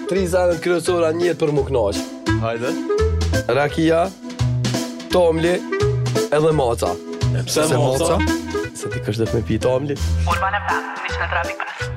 Tri senet kryesora në jetë për mu knaq. Hajde. Rakia, tomli edhe maca. Pse moca? Se ti kësh dhe me pi tomli. Urbana Fem, 103.5.